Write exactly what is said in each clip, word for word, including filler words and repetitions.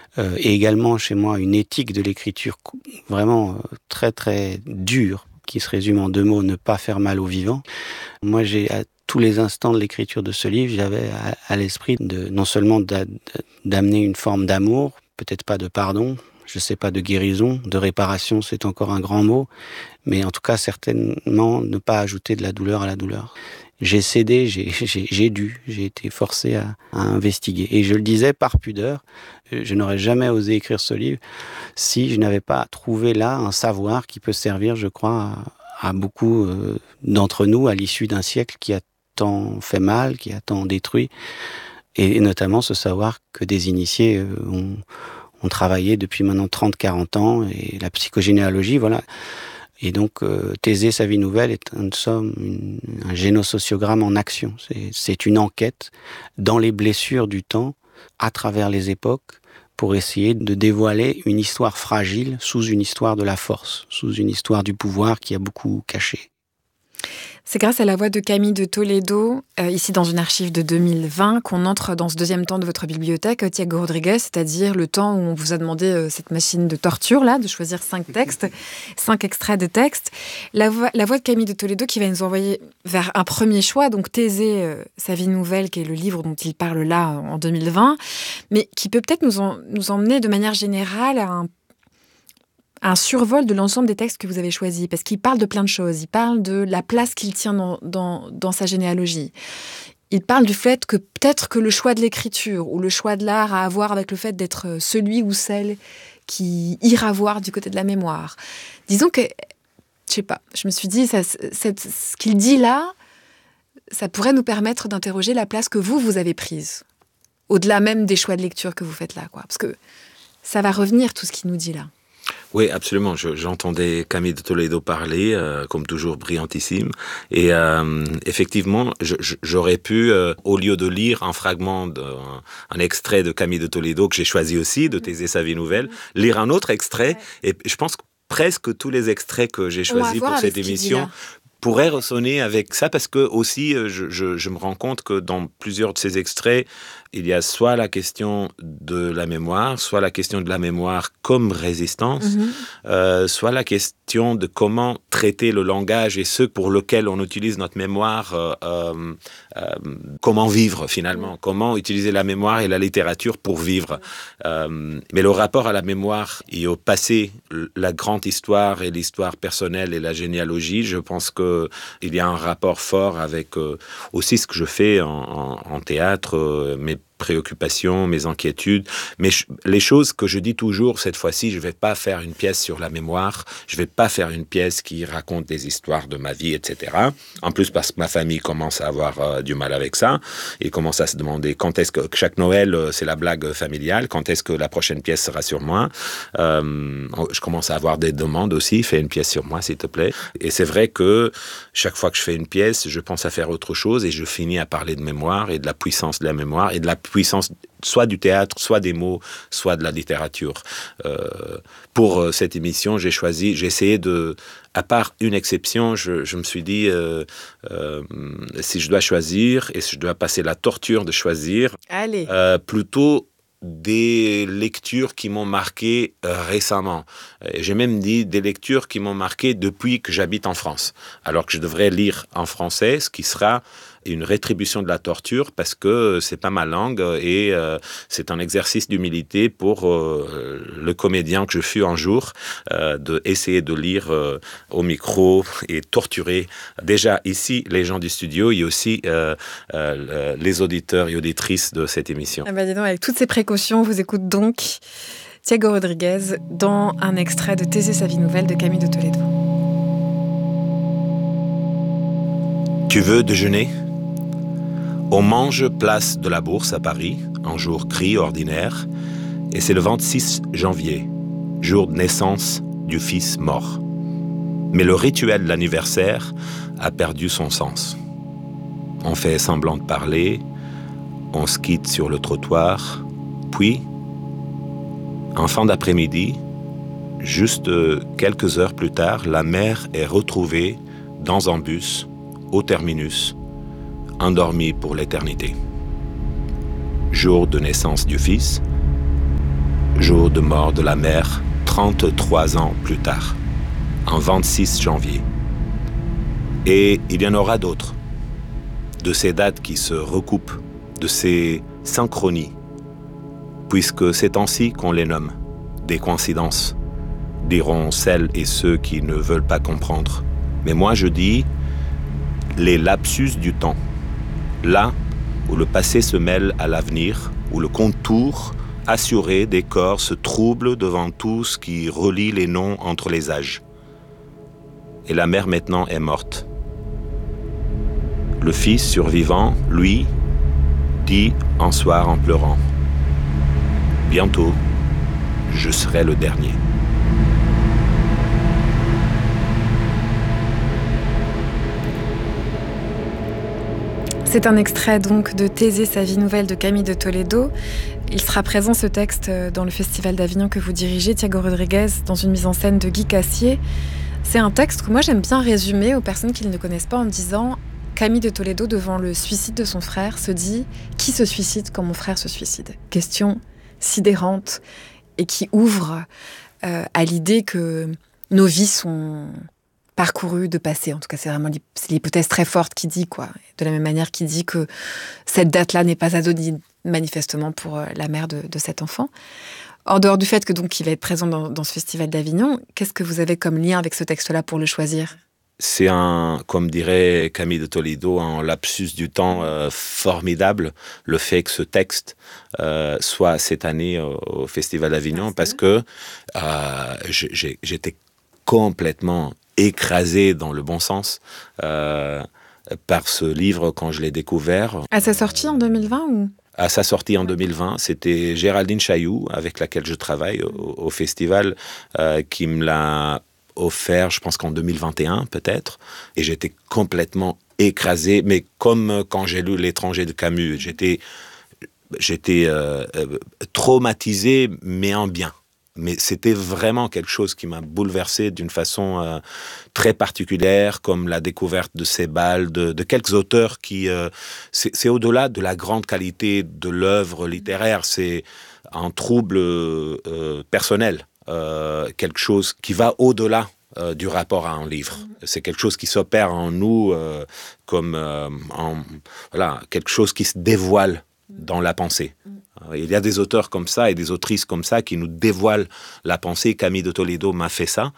euh, et également chez moi une éthique de l'écriture vraiment euh, très très dure, qui se résume en deux mots: ne pas faire mal aux vivants. Moi, j'ai à tous les instants de l'écriture de ce livre, j'avais à, à l'esprit de non seulement d'a, d'amener une forme d'amour, peut-être pas de pardon, je sais pas, de guérison, de réparation, c'est encore un grand mot, mais en tout cas certainement ne pas ajouter de la douleur à la douleur. J'ai cédé, j'ai, j'ai, j'ai dû, j'ai été forcé à, à investiguer. Et je le disais par pudeur, je n'aurais jamais osé écrire ce livre si je n'avais pas trouvé là un savoir qui peut servir, je crois, à, à beaucoup euh, d'entre nous à l'issue d'un siècle qui a tant fait mal, qui a tant détruit, et, et notamment ce savoir que des initiés euh, ont, ont travaillé depuis maintenant trente à quarante ans, et la psychogénéalogie, voilà. Et donc, euh, Thésée, sa vie nouvelle est en somme une, un génosociogramme en action. C'est, c'est une enquête dans les blessures du temps, à travers les époques, pour essayer de dévoiler une histoire fragile sous une histoire de la force, sous une histoire du pouvoir qui a beaucoup caché. C'est grâce à la voix de Camille de Toledo, euh, ici dans une archive de deux mille vingt, qu'on entre dans ce deuxième temps de votre bibliothèque, Thiago Rodrigues, c'est-à-dire le temps où on vous a demandé euh, cette machine de torture-là, de choisir cinq textes, cinq extraits de textes. La voix, la voix de Camille de Toledo qui va nous envoyer vers un premier choix, donc Thésée, euh, sa vie nouvelle, qui est le livre dont il parle là en deux mille vingt, mais qui peut peut-être nous, en, nous emmener de manière générale à un un survol de l'ensemble des textes que vous avez choisis, parce qu'il parle de plein de choses. Il parle de la place qu'il tient dans, dans, dans sa généalogie. Il parle du fait que peut-être que le choix de l'écriture ou le choix de l'art a à voir avec le fait d'être celui ou celle qui ira voir du côté de la mémoire. Disons que, je sais pas, je me suis dit, ça, cette, ce qu'il dit là, ça pourrait nous permettre d'interroger la place que vous, vous avez prise, au-delà même des choix de lecture que vous faites là, quoi. Parce que ça va revenir, tout ce qu'il nous dit là. Oui, absolument. Je, j'entendais Camille de Toledo parler, euh, comme toujours brillantissime. Et euh, effectivement, je, je, j'aurais pu, euh, au lieu de lire un fragment, de, un, un extrait de Camille de Toledo, que j'ai choisi aussi, de Thésée, sa vie nouvelle, lire un autre extrait. Et je pense que presque tous les extraits que j'ai choisis pour cette émission pourraient ressonner avec ça, parce que aussi, je, je, je me rends compte que dans plusieurs de ces extraits, il y a soit la question de la mémoire, soit la question de la mémoire comme résistance, mm-hmm. euh, soit la question de comment traiter le langage et ceux pour lesquels on utilise notre mémoire, euh, euh, euh, comment vivre finalement, mm-hmm. comment utiliser la mémoire et la littérature pour vivre. Mm-hmm. Euh, mais le rapport à la mémoire et au passé, la grande histoire et l'histoire personnelle et la généalogie, je pense qu'il y a un rapport fort avec euh, aussi ce que je fais en, en, en théâtre, euh, mes préoccupations, mes inquiétudes, mais je, les choses que je dis toujours, cette fois-ci, je ne vais pas faire une pièce sur la mémoire, je ne vais pas faire une pièce qui raconte des histoires de ma vie, et cetera. En plus, parce que ma famille commence à avoir euh, du mal avec ça, et commence à se demander quand est-ce que, chaque Noël, euh, c'est la blague familiale, quand est-ce que la prochaine pièce sera sur moi. Euh, je commence à avoir des demandes aussi, fais une pièce sur moi, s'il te plaît. Et c'est vrai que chaque fois que je fais une pièce, je pense à faire autre chose, et je finis à parler de mémoire, et de la puissance de la mémoire, et de la puissance soit du théâtre, soit des mots, soit de la littérature. Euh, pour euh, cette émission, j'ai choisi, j'ai essayé de, à part une exception, je, je me suis dit, euh, euh, si je dois choisir, et si je dois passer la torture de choisir, Allez. Euh, plutôt des lectures qui m'ont marqué euh, récemment. J'ai même dit des lectures qui m'ont marqué depuis que j'habite en France, alors que je devrais lire en français, ce qui sera une rétribution de la torture, parce que c'est pas ma langue et euh, c'est un exercice d'humilité pour euh, le comédien que je fus un jour, euh, de essayer de lire euh, au micro et torturer déjà ici les gens du studio et aussi euh, euh, les auditeurs et auditrices de cette émission. Ah bah dis donc, avec toutes ces précautions, on vous écoute donc Thiago Rodrigues dans un extrait de Thésée, sa vie nouvelle de Camille de Toledo. Tu veux déjeuner ? On mange place de la Bourse à Paris, un jour gris ordinaire, et c'est le vingt-six janvier, jour de naissance du fils mort. Mais le rituel de l'anniversaire a perdu son sens. On fait semblant de parler, on se quitte sur le trottoir, puis, en fin d'après-midi, juste quelques heures plus tard, la mère est retrouvée dans un bus, au terminus, endormie pour l'éternité. Jour de naissance du fils, jour de mort de la mère, trente-trois ans plus tard, en vingt-six janvier. Et il y en aura d'autres, de ces dates qui se recoupent, de ces synchronies, puisque c'est ainsi qu'on les nomme, des coïncidences, diront celles et ceux qui ne veulent pas comprendre. Mais moi je dis les lapsus du temps, là où le passé se mêle à l'avenir, où le contour assuré des corps se trouble devant tout ce qui relie les noms entre les âges. Et la mère maintenant est morte. Le fils survivant, lui, dit un soir en pleurant, « Bientôt, je serai le dernier. » C'est un extrait donc de Thésée, sa vie nouvelle de Camille de Toledo. Il sera présent ce texte dans le Festival d'Avignon que vous dirigez, Thiago Rodriguez, dans une mise en scène de Guy Cassier. C'est un texte que moi j'aime bien résumer aux personnes qui ne le connaissent pas en disant Camille de Toledo, devant le suicide de son frère, se dit « Qui se suicide quand mon frère se suicide ?» Question sidérante et qui ouvre euh, à l'idée que nos vies sont parcourues de passé. En tout cas, c'est vraiment c'est l'hypothèse très forte qui dit, quoi. De la même manière qui dit que cette date-là n'est pas anodine, manifestement, pour la mère de, de cet enfant. En dehors du fait que donc il va être présent dans, dans ce festival d'Avignon, qu'est-ce que vous avez comme lien avec ce texte-là pour le choisir ? C'est un, comme dirait Camille de Toledo, un lapsus du temps euh, formidable, le fait que ce texte euh, soit cette année au, au Festival d'Avignon, Merci. parce que euh, j'ai, j'étais complètement écrasé dans le bon sens euh, par ce livre quand je l'ai découvert. À sa sortie en deux mille vingt ou À sa sortie en deux mille vingt, c'était Géraldine Chailloux, avec laquelle je travaille au, au festival, euh, qui me l'a offert, je pense qu'en deux mille vingt et un peut-être, et j'étais complètement écrasé, mais comme quand j'ai lu L'étranger de Camus, j'étais, j'étais euh, traumatisé, mais en bien. Mais c'était vraiment quelque chose qui m'a bouleversé d'une façon euh, très particulière, comme la découverte de Sebald, de, de quelques auteurs qui... Euh, c'est, c'est au-delà de la grande qualité de l'œuvre littéraire, c'est un trouble euh, personnel, euh, quelque chose qui va au-delà euh, du rapport à un livre. C'est quelque chose qui s'opère en nous euh, comme euh, en, voilà, quelque chose qui se dévoile dans la pensée. Il y a des auteurs comme ça et des autrices comme ça qui nous dévoilent la pensée. Camille de Toledo m'a fait ça.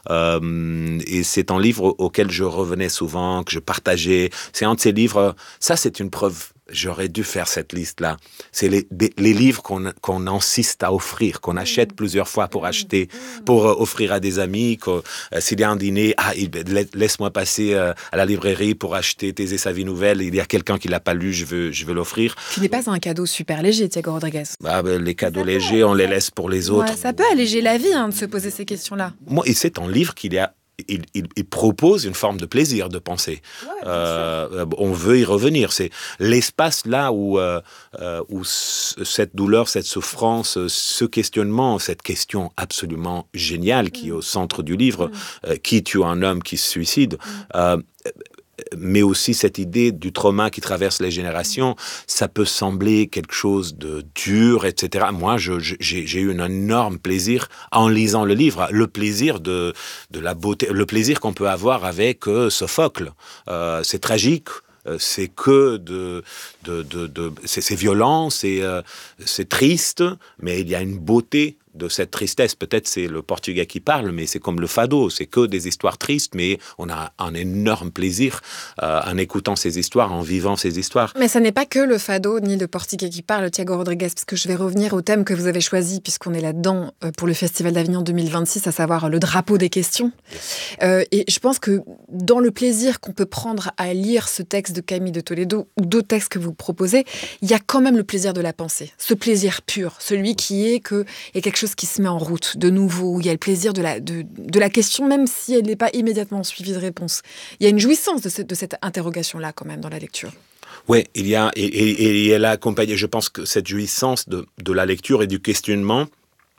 Euh, et c'est un livre auquel je revenais souvent, que je partageais. C'est un de ces livres... Ça, c'est une preuve. J'aurais dû faire cette liste-là. C'est les, des, les livres qu'on, qu'on insiste à offrir, qu'on achète plusieurs fois pour acheter, pour euh, offrir à des amis. Que, euh, s'il y a un dîner, ah, il, laisse-moi passer euh, à la librairie pour acheter Thésée, sa vie nouvelle. Il y a quelqu'un qui l'a pas lu, je veux, je veux l'offrir. Qui n'est pas un cadeau super léger, Thiago Rodriguez. Ah, ben, les cadeaux ça légers, peut. on les laisse pour les autres. Ouais, ça peut alléger la vie hein, de se poser ces questions-là. Moi, et c'est un livre qu'il y a. Il, il, il propose une forme de plaisir de penser. Ouais, euh, on veut y revenir. C'est l'espace là où, euh, où cette douleur, cette souffrance, ce questionnement, cette question absolument géniale qui est au centre du livre, mmh. euh, qui tue un homme qui se suicide, mmh. euh, mais aussi cette idée du trauma qui traverse les générations, ça peut sembler quelque chose de dur, et cetera. Moi, je, j'ai, j'ai eu un énorme plaisir en lisant le livre, le plaisir de, de la beauté, le plaisir qu'on peut avoir avec euh, Sophocle. Euh, c'est tragique. C'est que de, de, de, de c'est, c'est violent, c'est, euh, c'est triste, mais il y a une beauté de cette tristesse. Peut-être c'est le portugais qui parle, mais c'est comme le fado, c'est que des histoires tristes, mais on a un énorme plaisir euh, en écoutant ces histoires, en vivant ces histoires. Mais ça n'est pas que le fado ni le portugais qui parle, Thiago Rodriguez, parce que je vais revenir au thème que vous avez choisi, puisqu'on est là-dedans pour le Festival d'Avignon deux mille vingt-six, à savoir le drapeau des questions. Yes. Euh, et je pense que dans le plaisir qu'on peut prendre à lire ce texte de Camille de Toledo, ou d'autres textes que vous proposez, il y a quand même le plaisir de la pensée, ce plaisir pur, celui qui est que il y a quelque chose qui se met en route de nouveau, où il y a le plaisir de la, de, de la question, même si elle n'est pas immédiatement suivie de réponse. Il y a une jouissance de, ce, de cette interrogation-là, quand même, dans la lecture. Oui, il y a, et, et, et elle a accompagné, je pense que cette jouissance de, de la lecture et du questionnement,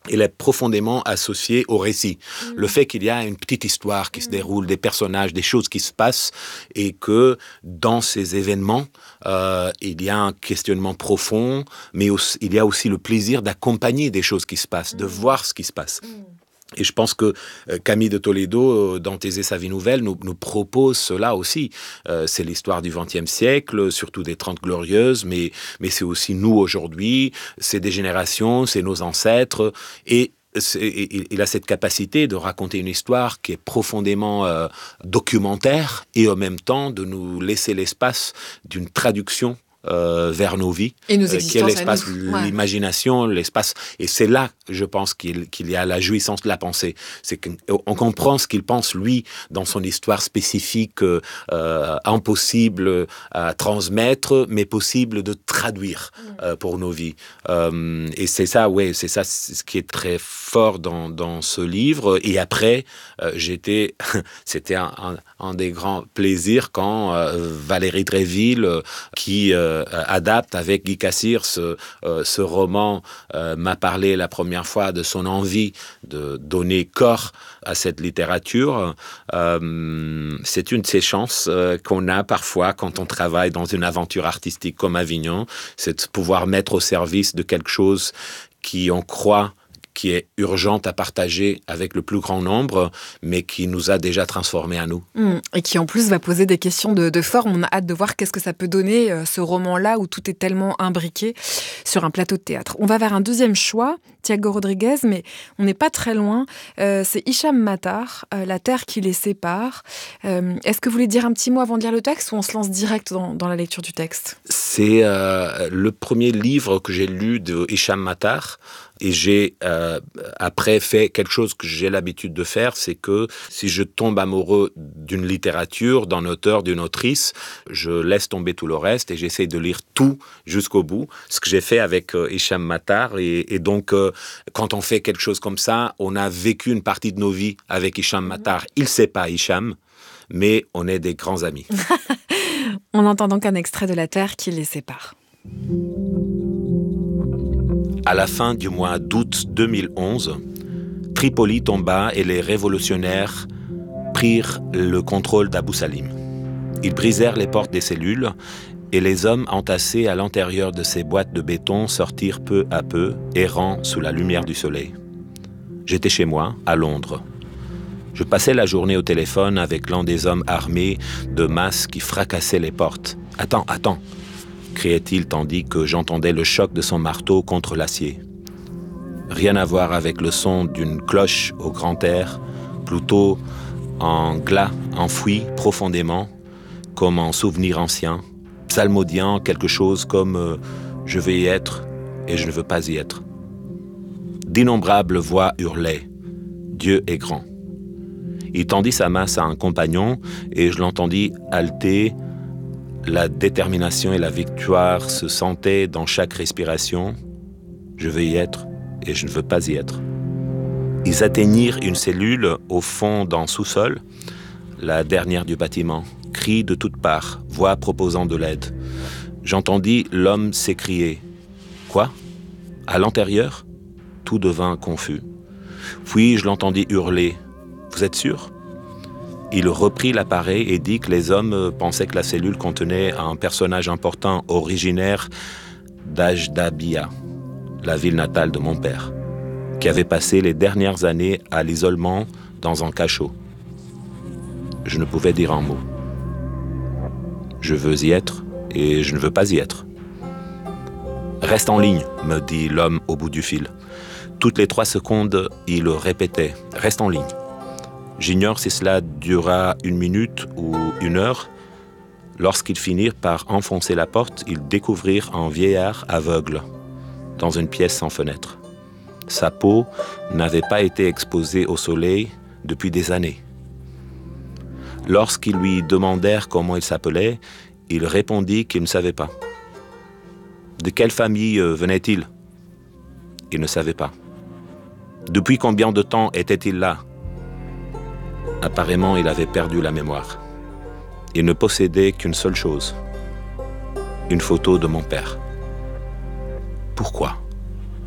il est profondément associé au récit. Mmh. Le fait qu'il y a une petite histoire qui mmh. se déroule, des personnages, des choses qui se passent, et que dans ces événements, euh, il y a un questionnement profond, mais aussi, il y a aussi le plaisir d'accompagner des choses qui se passent, mmh. de voir ce qui se passe. Mmh. Et je pense que Camille de Toledo, dans Thésée, sa vie nouvelle, nous, nous propose cela aussi. Euh, c'est l'histoire du vingtième siècle, surtout des Trente Glorieuses, mais, mais c'est aussi nous aujourd'hui, c'est des générations, c'est nos ancêtres. Et il a cette capacité de raconter une histoire qui est profondément euh, documentaire et en même temps de nous laisser l'espace d'une traduction Euh, vers nos vies, et nos existences, euh, qui est l'espace, ouais. l'imagination, l'espace, et c'est là, je pense, qu'il, qu'il y a la jouissance de la pensée. C'est qu'on comprend ce qu'il pense, lui, dans son histoire spécifique, euh, impossible à transmettre, mais possible de traduire euh, pour nos vies. Euh, et c'est ça, ouais, c'est ça c'est ce qui est très fort dans, dans ce livre. Et après, euh, j'étais, c'était un, un, un des grands plaisirs quand euh, Valérie Dréville, euh, qui euh, adapte avec Guy Cassir ce, euh, ce roman, euh, m'a parlé la première fois de son envie de donner corps à cette littérature. Euh, c'est une de ces chances euh, qu'on a parfois quand on travaille dans une aventure artistique comme Avignon, c'est de pouvoir mettre au service de quelque chose qui, on croit, qui est urgente à partager avec le plus grand nombre, mais qui nous a déjà transformés à nous. Mmh, et qui en plus va poser des questions de, de forme. On a hâte de voir qu'est-ce que ça peut donner, euh, ce roman-là, où tout est tellement imbriqué sur un plateau de théâtre. On va vers un deuxième choix, Thiago Rodriguez, mais on n'est pas très loin. Euh, c'est Hicham Matar, euh, La terre qui les sépare. Euh, est-ce que vous voulez dire un petit mot avant de lire le texte, ou on se lance direct dans, dans la lecture du texte ? C'est euh, le premier livre que j'ai lu de Hicham Matar. Et j'ai euh, après fait quelque chose que j'ai l'habitude de faire, c'est que si je tombe amoureux d'une littérature, d'un auteur, d'une autrice, je laisse tomber tout le reste et j'essaie de lire tout jusqu'au bout. Ce que j'ai fait avec euh, Hicham Matar. Et, et donc, euh, quand on fait quelque chose comme ça, on a vécu une partie de nos vies avec Hicham Matar. Il ne sait pas Hicham, mais on est des grands amis. On entend donc un extrait de La terre qui les sépare. À la fin du mois d'août deux mille onze, Tripoli tomba et les révolutionnaires prirent le contrôle d'Abou Salim. Ils brisèrent les portes des cellules et les hommes entassés à l'intérieur de ces boîtes de béton sortirent peu à peu, errant sous la lumière du soleil. J'étais chez moi, à Londres. Je passais la journée au téléphone avec l'un des hommes armés de masse qui fracassaient les portes. « Attends, attends !» criait-il tandis que j'entendais le choc de son marteau contre l'acier. Rien à voir avec le son d'une cloche au grand air, plutôt un glas enfoui profondément, comme un souvenir ancien, psalmodiant quelque chose comme euh, « je vais y être et je ne veux pas y être ». D'innombrables voix hurlaient « Dieu est grand ». Il tendit sa masse à un compagnon et je l'entendis halter. La détermination et la victoire se sentaient dans chaque respiration. Je veux y être et je ne veux pas y être. Ils atteignirent une cellule au fond d'un sous-sol, la dernière du bâtiment. Cris de toutes parts, voix proposant de l'aide. J'entendis l'homme s'écrier. Quoi ? À l'intérieur ? Tout devint confus. Puis je l'entendis hurler. Vous êtes sûr ? Il reprit l'appareil et dit que les hommes pensaient que la cellule contenait un personnage important originaire d'Ajdabia, la ville natale de mon père, qui avait passé les dernières années à l'isolement dans un cachot. Je ne pouvais dire un mot. Je veux y être et je ne veux pas y être. Reste en ligne, me dit l'homme au bout du fil. Toutes les trois secondes, il le répétait. Reste en ligne. J'ignore si cela dura une minute ou une heure. Lorsqu'ils finirent par enfoncer la porte, ils découvrirent un vieillard aveugle dans une pièce sans fenêtre. Sa peau n'avait pas été exposée au soleil depuis des années. Lorsqu'ils lui demandèrent comment il s'appelait, il répondit qu'il ne savait pas. De quelle famille venait-il ? Il ne savait pas. Depuis combien de temps était-il là ? Apparemment, il avait perdu la mémoire. Il ne possédait qu'une seule chose, une photo de mon père. Pourquoi ?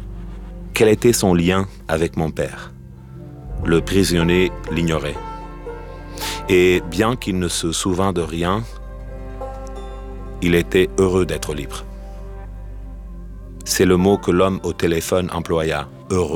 Quel était son lien avec mon père? Le prisonnier l'ignorait. Et bien qu'il ne se souvînt de rien, il était heureux d'être libre. C'est le mot que l'homme au téléphone employa.